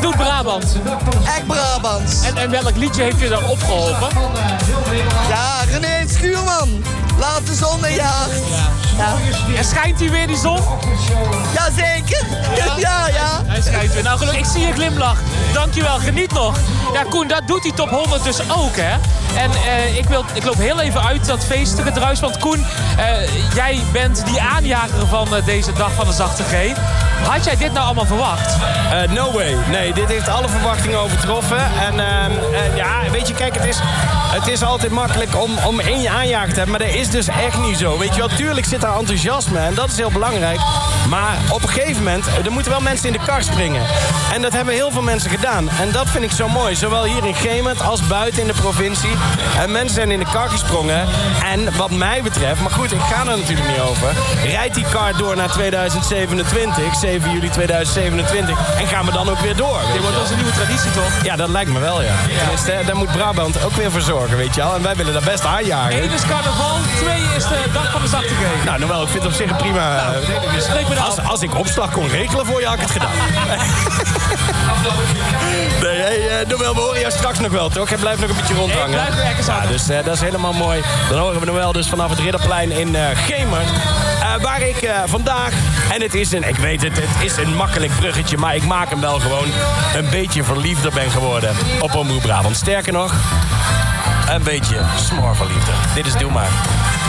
doet Brabant? Echt Brabants. En welk liedje heeft je dan opgeholpen? Ja, René Schuurman. Laat de zon in je hart. Ja. En schijnt hier weer die zon? Jazeker. Ja. Hij schijnt weer. Nou gelukkig, ik zie je glimlach. Dankjewel, geniet nog. Ja Koen, dat doet die top 100 dus ook hè. En ik loop heel even uit dat feestige druis. Want Koen, jij bent die aanjager van deze dag van de Zachte G. Had jij dit nou allemaal verwacht? No way. Nee, dit heeft alle verwachtingen overtroffen. En ja, weet je, kijk, het is altijd makkelijk om één aanjager te hebben. Maar dat is dus echt niet zo. Weet je wel, tuurlijk zit daar enthousiasme en dat is heel belangrijk. Maar op een gegeven moment, er moeten wel mensen in de kar springen. En dat hebben heel veel mensen gedaan. En dat vind ik zo mooi. Zowel hier in Gemert als buiten in de provincie. En mensen zijn in de kar gesprongen. En wat mij betreft, maar goed, ik ga er natuurlijk niet over. Rijdt die kar door naar 2027, 7 juli 2027. En gaan we dan ook weer door. Dit wordt onze nieuwe traditie toch? Ja, dat lijkt me wel, ja. Tenminste, daar moet Brabant ook weer voor zorgen, weet je wel. En wij willen daar best aanjagen. 1 is carnaval, 2 is de dag van de Zachte G. Nou, Noël, ik vind het op zich een prima... Als ik opslag kon regelen voor je, had ik het gedaan. Nee, hey, Noël, we horen jou straks nog wel, toch? Hij blijft nog een beetje rondhangen. Ik blijf lekker zaten. Ja, dus dat is helemaal mooi. Dan horen we Noël dus vanaf het Ridderplein in Gemert. Waar ik vandaag, en het is ik weet het is een makkelijk bruggetje, maar ik maak hem wel gewoon, een beetje verliefder ben geworden op Omroep Brabant. Sterker nog, een beetje smoorverliefder. Dit is Doe Maar.